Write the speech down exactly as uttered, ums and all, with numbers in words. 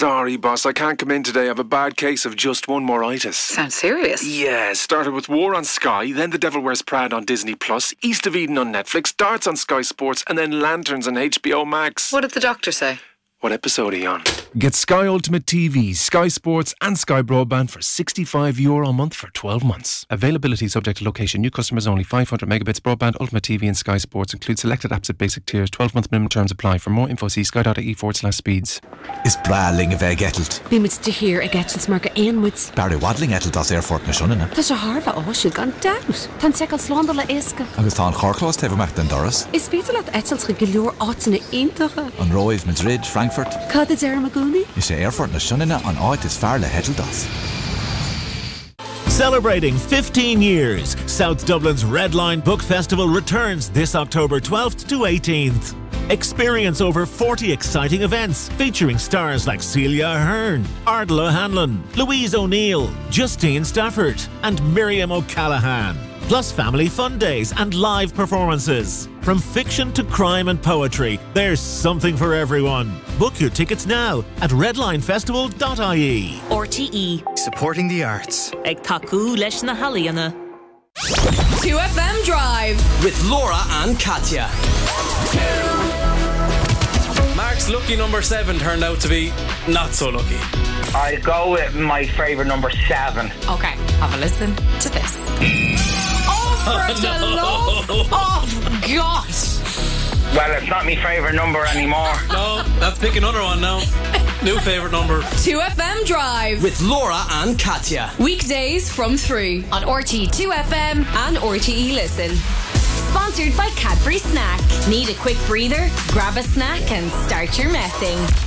Sorry, boss, I can't come in today. I have a bad case of just one moritis. Sounds serious. Yeah, started with War on Sky, then The Devil Wears Prada on Disney Plus, East of Eden on Netflix, Darts on Sky Sports, and then Lanterns on H B O Max. What did the doctor say? What episode are you on? Get Sky Ultimate T V, Sky Sports and Sky Broadband for sixty-five euro a month for twelve months. Availability subject to location. New customers only. five hundred megabits broadband, Ultimate T V and Sky Sports. Include selected apps at basic tiers. twelve month minimum terms apply. For more info, see sky.ie forward slash speeds. Is braling a bheith getalt? Bí mit de hir a getalt marga einmuid. Barry Wadling getalt as airfort na shunna. Tá sé harfa áisiúil gan daus. Tá secal slánda le isca. Agus tá an chorclás tefamach den doras. Is féidir leat etalt go leor átainna intacha. An Roiv, Madrid, Frankfurt. Cad is ar magúni? Is sé airfort na shunna an áit is fear le hetalt as. Celebrating fifteen years, South Dublin's Redline Book Festival returns this October twelfth to eighteenth. Experience over forty exciting events featuring stars like Celia Ahern, Ardla O'Hanlon, Louise O'Neill, Justine Stafford and Miriam O'Callaghan. Plus family fun days and live performances. From fiction to crime and poetry, there's something for everyone. Book your tickets now at redline festival dot I E. R T E. Supporting the arts. Ag taku leis na haliana. two F M Drive. With Laura and Katya. Mark's lucky number seven turned out to be not so lucky. I'll go with my favourite number seven. Okay, have a listen to this. Oh, for the love of God! Well, it's not my favourite number anymore. No, let's pick another one now. New favourite number. two F M Drive. With Laura and Katya. Weekdays from three. On R T E two F M and R T E Listen. Sponsored by Cadbury Snack. Need a quick breather? Grab a snack and start your messing.